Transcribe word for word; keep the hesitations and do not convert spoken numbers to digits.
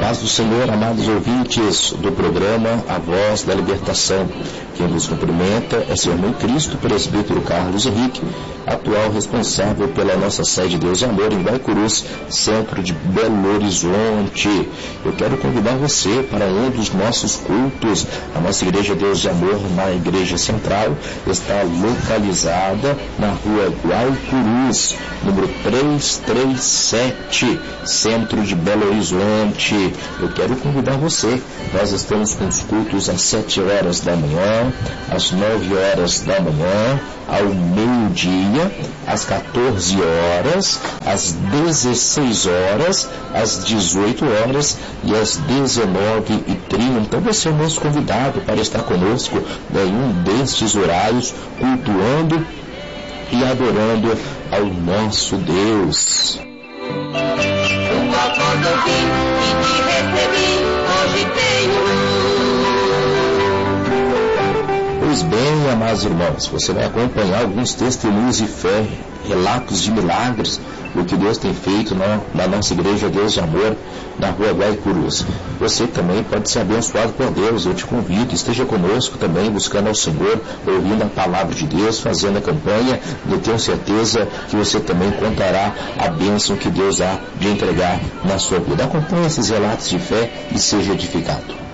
paz do Senhor, amados ouvintes do programa A Voz da Libertação. Quem vos cumprimenta é seu irmão Cristo, presbítero Carlos Henrique, atual responsável pela nossa sede Deus e Amor em Guaicurus, centro de Belo Horizonte. Eu quero convidar você para um dos nossos cultos. A nossa igreja Deus e Amor, na igreja central, está localizada na rua Guaicurus, número trezentos e trinta e sete, centro de Belo Horizonte. Eu quero convidar você. Nós estamos com os cultos às sete horas da manhã, às nove horas da manhã, ao meio-dia, às quatorze horas, às dezesseis horas, às dezoito horas e às dezenove e trinta. Você é o nosso convidado para estar conosco em um destes horários, cultuando e adorando ao nosso Deus. Tua voz ouvi e te recebi, hoje tenho. Pois bem, amados irmãos, você vai acompanhar alguns testemunhos de fé, relatos de milagres, o que Deus tem feito na, na nossa igreja Deus de Amor, na rua Guaicurus. Você também pode ser abençoado por Deus. Eu te convido, esteja conosco também, buscando ao Senhor, ouvindo a palavra de Deus, fazendo a campanha. Eu tenho certeza que você também contará a bênção que Deus há de entregar na sua vida. Acompanhe esses relatos de fé e seja edificado.